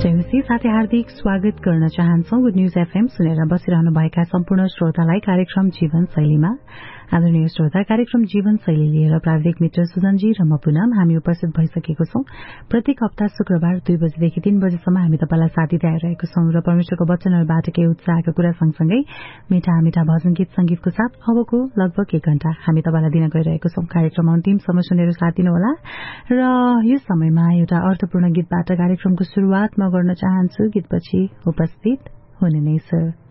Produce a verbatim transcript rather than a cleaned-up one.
साथै हार्दिक स्वागत गर्न चाहन्छौ। गुड न्यूज एफएम सुनेर बसिरहनु भएका सम्पूर्ण श्रोतालाई कार्यक्रम जीवन शैलीमा आदरणीय श्रोता, कार्यक्रम जीवन शैली लिएर प्राविधिक मित्र सुजनजी र म पुनम हामी उपस्थित भइसकेको छौं। प्रत्येक हप्ता शुक्रबार दुई बजेदेखि तीन बजेसम्म हामी तपाईलाई साथ दिँदै आइरहेको छौं र परमेश्वरको वचनहरूबाट केही उत्साहका कुरा सँगसँगै मिठा मिठा भजन गीत संगीतको साथ अबको लगभग एक घण्टा हामी तपाईलाई दिन गइरहेको छौं। कार्यक्रम अन्तिमसम्म सुनेर साथ दिनुहोला र यो समयमा एउटा अर्थपूर्ण गीतबाट कार्यक्रमको शुरूआत म गर्न चाहन्छु। गीतपछि उपस्थित हुने नै छ।